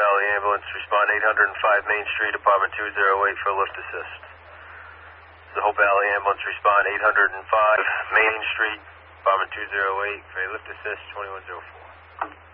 Valley Ambulance, respond 805 Main Street, apartment 208 for lift assist. The Hope Valley Ambulance, respond 805 Main Street, apartment 208 for a lift assist, 2104.